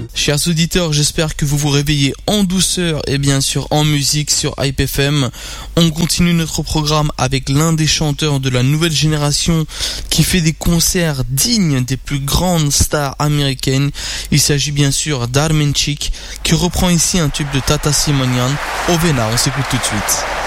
Chers auditeurs, j'espère que vous vous réveillez en douceur et bien sûr en musique sur Hype FM. On continue notre programme avec l'un des chanteurs de la nouvelle génération qui fait des concerts dignes des plus grandes stars américaines. Il s'agit bien sûr d'Armenchik qui reprend ici un tube de Tata Simonian. Ovena, on s'écoute tout de suite.